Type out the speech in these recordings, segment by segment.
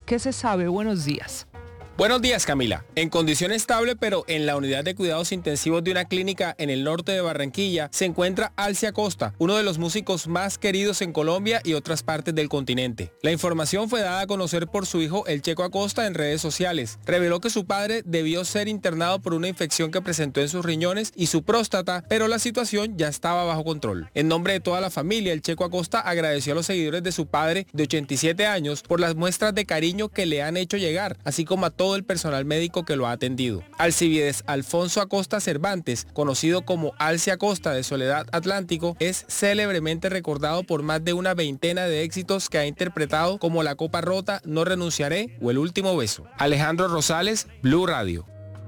¿Qué se sabe? Buenos días. Buenos días, Camila. En condición estable, pero en la unidad de cuidados intensivos de una clínica en el norte de Barranquilla, se encuentra Alcia Acosta, uno de los músicos más queridos en Colombia y otras partes del continente. La información fue dada a conocer por su hijo, el Checo Acosta, en redes sociales. Reveló que su padre debió ser internado por una infección que presentó en sus riñones y su próstata, pero la situación ya estaba bajo control. En nombre de toda la familia, el Checo Acosta agradeció a los seguidores de su padre, de 87 años, por las muestras de cariño que le han hecho llegar, así como a todo el personal médico que lo ha atendido. Alcibiades Alfonso Acosta Cervantes, conocido como Alcia Acosta de Soledad Atlántico, es célebremente recordado por más de una veintena de éxitos que ha interpretado, como La Copa Rota, No Renunciaré o El Último Beso. Alejandro Rosales, Blue Radio.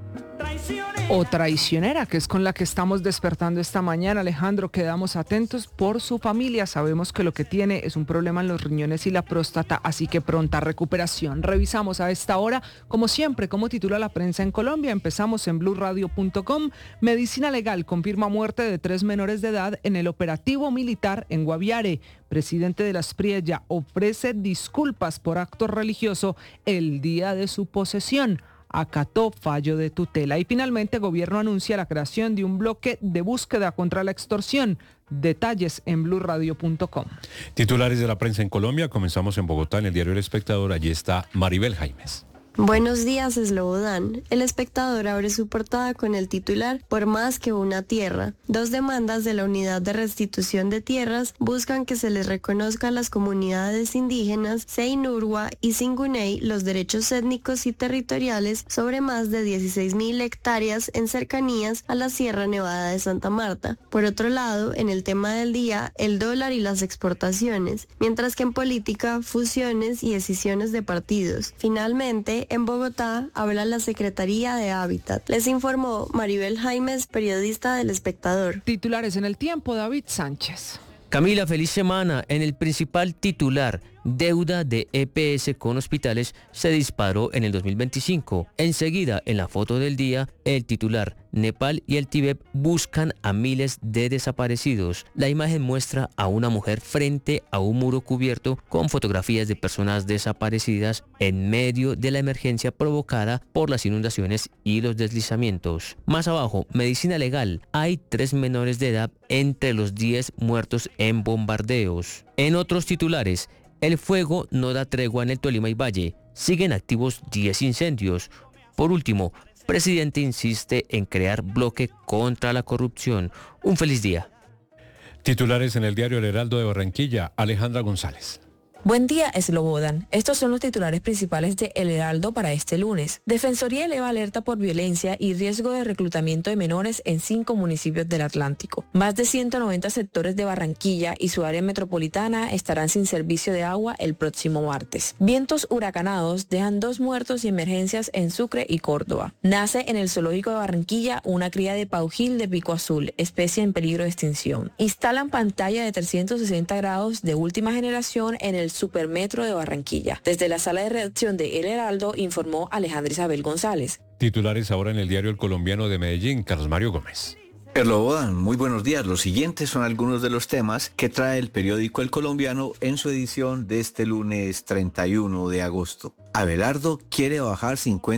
O traicionera, que es con la que estamos despertando esta mañana. Alejandro, quedamos atentos por su familia. Sabemos que lo que tiene es un problema en los riñones y la próstata, así que pronta recuperación. Revisamos a esta hora, como siempre, cómo titula la prensa en Colombia. Empezamos en blurradio.com. Medicina Legal confirma muerte de 3 menores de edad en el operativo militar en Guaviare. Presidente de la Aspriella ofrece disculpas por acto religioso el día de su posesión. Acató fallo de tutela. Y finalmente, gobierno anuncia la creación de un bloque de búsqueda contra la extorsión. Detalles en blurradio.com. Titulares de la prensa en Colombia. Comenzamos en Bogotá, en el diario El Espectador. Allí está Maribel Jaimes. Buenos días, Slobodan. El Espectador abre su portada con el titular Por más que una tierra. 2 demandas de la Unidad de Restitución de Tierras buscan que se les reconozca a las comunidades indígenas Seinurwa y Singuney los derechos étnicos y territoriales sobre más de 16.000 hectáreas en cercanías a la Sierra Nevada de Santa Marta. Por otro lado, en el tema del día, el dólar y las exportaciones, mientras que en política, fusiones y escisiones de partidos. Finalmente, en Bogotá habla la Secretaría de Hábitat. Les informó Maribel Jaimes, periodista del Espectador. Titulares en El Tiempo, David Sánchez. Camila, feliz semana. En el principal titular, deuda de EPS con hospitales se disparó en el 2025. Enseguida, en la foto del día, el titular, Nepal y el Tíbet buscan a miles de desaparecidos. La imagen muestra a una mujer frente a un muro cubierto con fotografías de personas desaparecidas en medio de la emergencia provocada por las inundaciones y los deslizamientos. Más abajo, medicina legal. Hay 3 menores de edad entre los 10 muertos en bombardeos. En otros titulares, el fuego no da tregua en el Tolima y Valle. Siguen activos 10 incendios. Por último, presidente insiste en crear bloque contra la corrupción. Un feliz día. Titulares en el diario El Heraldo de Barranquilla. Alejandra González. Buen día, Slobodan. Estos son los titulares principales de El Heraldo para este lunes. Defensoría eleva alerta por violencia y riesgo de reclutamiento de menores en 5 municipios del Atlántico. Más de 190 sectores de Barranquilla y su área metropolitana estarán sin servicio de agua el próximo martes. Vientos huracanados dejan 2 muertos y emergencias en Sucre y Córdoba. Nace en el zoológico de Barranquilla una cría de paujil de pico azul, especie en peligro de extinción. Instalan pantalla de 360 grados de última generación en el Supermetro de Barranquilla. Desde la sala de redacción de El Heraldo informó Alejandra Isabel González. Titulares ahora en el diario El Colombiano de Medellín. Carlos Mario Gómez. Slobodan, muy buenos días. Los siguientes son algunos de los temas que trae el periódico El Colombiano en su edición de este lunes 31 de agosto. Abelardo quiere bajar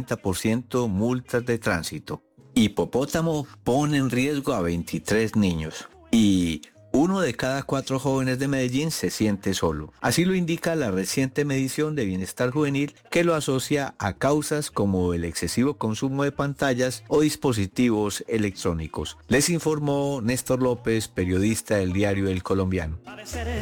50% multas de tránsito. Hipopótamo pone en riesgo a 23 niños. Y 1 de cada 4 jóvenes de Medellín se siente solo. Así lo indica la reciente medición de bienestar juvenil que lo asocia a causas como el excesivo consumo de pantallas o dispositivos electrónicos. Les informó Néstor López, periodista del diario El Colombiano.